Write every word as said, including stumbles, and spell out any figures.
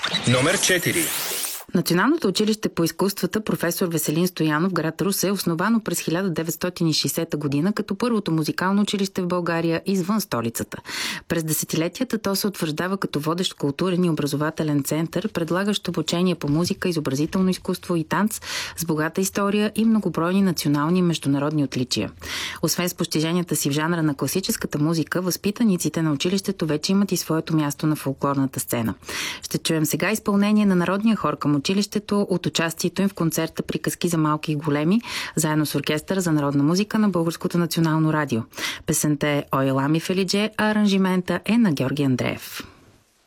Номер четири. Националното училище по изкуствата професор Веселин Стоянов, град Русе, е основано през хиляда деветстотин и шейсета година като първото музикално училище в България извън столицата. През десетилетията то се утвърждава като водещ културен и образователен център, предлагащ обучение по музика, изобразително изкуство и танц с богата история и многобройни национални и международни отличия. Освен с постиженията си в жанра на класическата музика, възпитаниците на училището вече имат и своето място на фолклорната сцена. Ще чуем сега изпълнение на народния хор към училището от участието им в концерта "Приказки за малки и големи", заедно с оркестъра за народна музика на Българското национално радио. Песента е "Ой, ела ми Фелидже", а аранжимента е на Георги Андреев.